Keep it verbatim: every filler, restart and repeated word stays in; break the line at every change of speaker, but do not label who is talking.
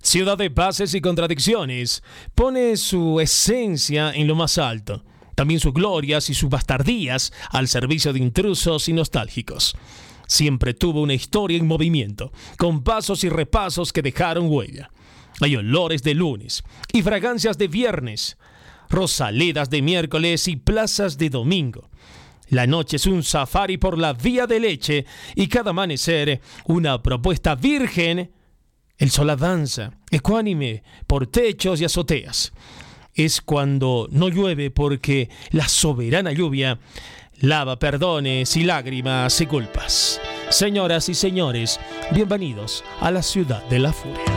Ciudad de paces y contradicciones, pone su esencia en lo más alto, también sus glorias y sus bastardías al servicio de intrusos y nostálgicos. Siempre tuvo una historia en movimiento, con pasos y repasos que dejaron huella. Hay olores de lunes y fragancias de viernes, rosaledas de miércoles y plazas de domingo. La noche es un safari por la vía de leche y cada amanecer una propuesta virgen. El sol avanza, ecuánime, por techos y azoteas. Es cuando no llueve porque la soberana lluvia lava perdones y lágrimas y culpas. Señoras y señores, bienvenidos a la ciudad de la furia.